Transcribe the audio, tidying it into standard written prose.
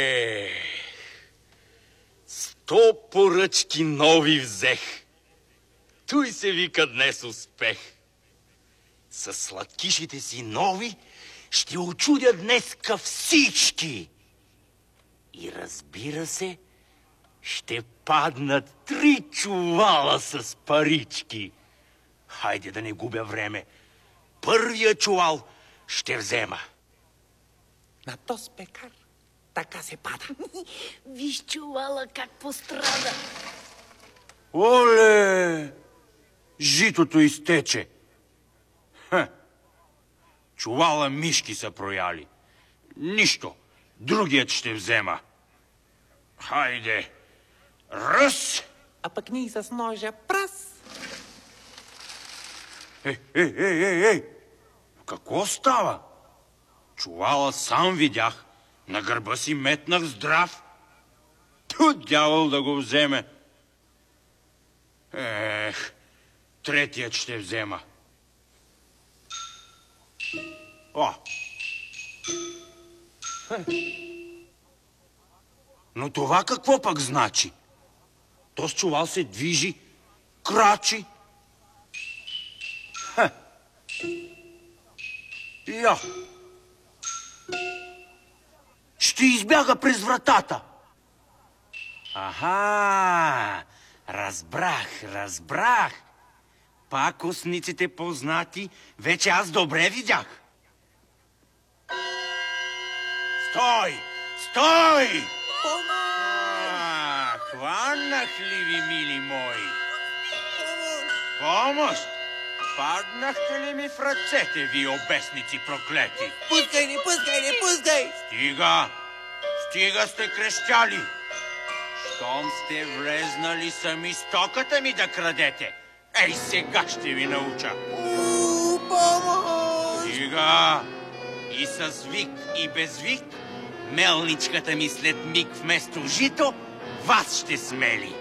100 поръчки нови взех. Той се вика днес успех. С сладкишите си нови ще очудя днеска всички. И разбира се, ще паднат 3 чувала с парички. Хайде да не губя време. Първия чувал ще взема. На този пекар така се пада. Виж чувала как пострада. Оле! Житото изтече. Чувала мишки са прояли. Нищо, другият ще взема. Хайде, раз! А пък ние с ножа пръс. Ей! Какво става? Чувала сам видях. На гърба си метнах здрав. Ту дявол да го вземе. Третият ще взема. О! Но това какво пък значи? Този чувал се движи, крачи. Я! Ще избяга през вратата. Аха! Разбрах. Пакостниците познати вече аз добре видях. Стой! Хванах ли ви, мили мои? Помощ! Паднахте ли ми в ръцете, ви обесници проклети? Пускай! Стига сте крещяли. Щом сте влезнали сами стоката ми да крадете, ей сега ще ви науча. Помощ! Стига! И с вик, и без вик, мелничката ми след миг вместо жито, вас ще смели.